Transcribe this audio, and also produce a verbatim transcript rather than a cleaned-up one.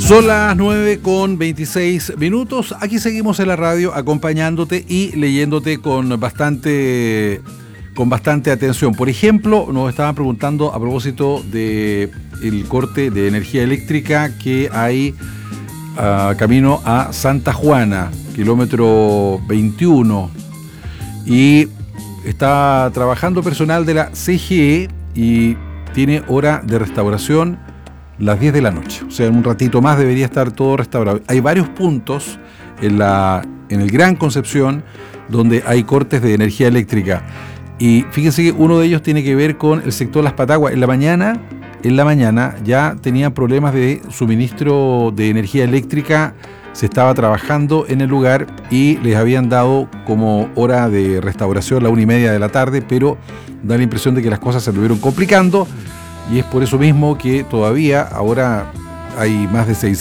Son las nueve con veintiséis minutos. Aquí seguimos en la radio acompañándote y leyéndote con bastante, con bastante atención. Por ejemplo, nos estaban preguntando a propósito de el corte de energía eléctrica que hay uh, camino a Santa Juana, kilómetro veintiuno. Y está trabajando personal de la C G E y tiene hora de restauración las diez de la noche, o sea, en un ratito más debería estar todo restaurado. Hay varios puntos en, la, en el Gran Concepción donde hay cortes de energía eléctrica y fíjense que uno de ellos tiene que ver con el sector Las Pataguas. En la mañana, en la mañana ya tenían problemas de suministro de energía eléctrica, se estaba trabajando en el lugar y les habían dado como hora de restauración la una y media de la tarde, pero da la impresión de que las cosas se estuvieron complicando. Y es por eso mismo que todavía ahora hay más de seiscientos